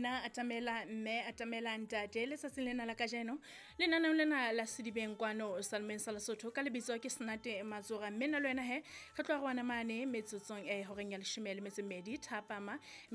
ngwana atamela mme atamela ntate le sa lena la kajeno lenaneo lena la sedibeng kwano Salmen sa Lesotho ka lebitso ke Senate Mazura mme na le wena he re tloa go ana mane metsotsong horeng ya 12 thapama